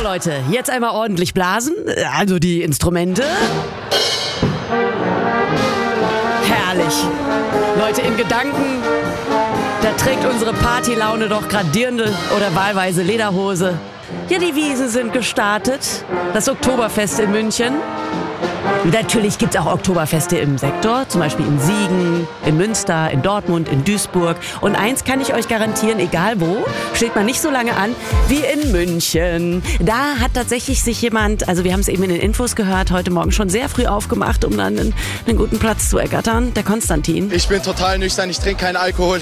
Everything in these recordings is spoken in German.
Leute, jetzt einmal ordentlich blasen, also die Instrumente. Herrlich. Leute, in Gedanken, da trägt unsere Partylaune doch grad Dirndl oder wahlweise Lederhose. Ja, die Wiesn sind gestartet. Das Oktoberfest in München. Natürlich gibt es auch Oktoberfeste im Sektor, zum Beispiel in Siegen, in Münster, in Dortmund, in Duisburg. Und eins kann ich euch garantieren, egal wo, steht man nicht so lange an wie in München. Da hat tatsächlich sich jemand, also wir haben es eben in den Infos gehört, heute Morgen schon sehr früh aufgemacht, um dann einen guten Platz zu ergattern. Der Konstantin. Ich bin total nüchtern, ich trinke keinen Alkohol.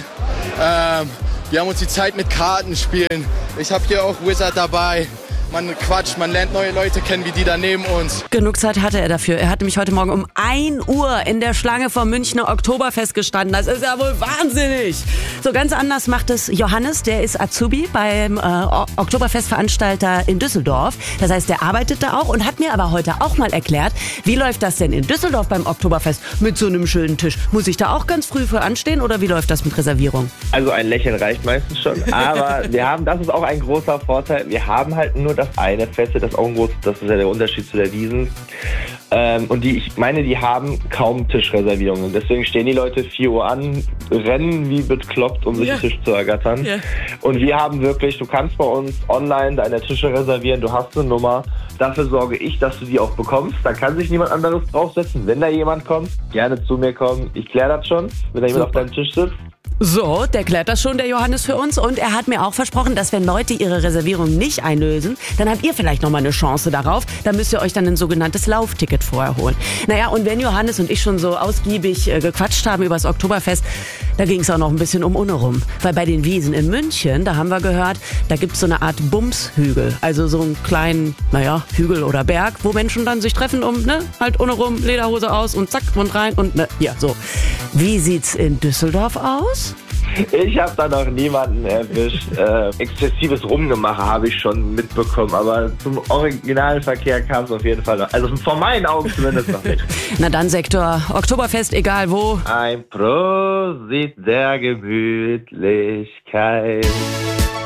Wir haben uns die Zeit mit Kartenspielen. Ich habe hier auch Wizard dabei. Man quatscht, man lernt neue Leute kennen, wie die da neben uns. Genug Zeit hatte er dafür. Er hatte mich heute Morgen um 1 Uhr in der Schlange vom Münchner Oktoberfest gestanden. Das ist ja wohl wahnsinnig. So ganz anders macht es Johannes, der ist Azubi beim Oktoberfestveranstalter in Düsseldorf. Das heißt, der arbeitet da auch und hat mir aber heute auch mal erklärt, wie läuft das denn in Düsseldorf beim Oktoberfest mit so einem schönen Tisch? Muss ich da auch ganz früh für anstehen oder wie läuft das mit Reservierung? Also ein Lächeln reicht meistens schon, aber das ist auch ein großer Vorteil, wir haben halt nur das eine Feste, das ist ja der Unterschied zu der Wiesn. Und die haben kaum Tischreservierungen. Deswegen stehen die Leute 4 Uhr an, rennen wie bekloppt, um sich einen Tisch zu ergattern. Ja. Und wir haben wirklich, du kannst bei uns online deine Tische reservieren, du hast eine Nummer. Dafür sorge ich, dass du die auch bekommst. Da kann sich niemand anderes draufsetzen. Wenn da jemand kommt, gerne zu mir kommen. Ich kläre das schon, wenn da jemand auf deinem Tisch sitzt. So, der klärt das schon, der Johannes, für uns. Und er hat mir auch versprochen, dass wenn Leute ihre Reservierung nicht einlösen, dann habt ihr vielleicht nochmal eine Chance darauf. Da müsst ihr euch dann ein sogenanntes Laufticket vorher holen. Naja, und wenn Johannes und ich schon so ausgiebig gequatscht haben über das Oktoberfest, da ging es auch noch ein bisschen um Unne rum. Weil bei den Wiesn in München, da haben wir gehört, da gibt es so eine Art Bumshügel. Also so einen kleinen, Hügel oder Berg, wo Menschen dann sich treffen halt Unne rum, Lederhose aus und zack, und rein und so. Wie sieht's in Düsseldorf aus? Ich habe da noch niemanden erwischt. Exzessives Rumgemache habe ich schon mitbekommen, aber zum Originalverkehr kam es auf jeden Fall noch. Also vor meinen Augen zumindest noch nicht. Na dann Sektor Oktoberfest, egal wo. Ein Prosit der Gemütlichkeit.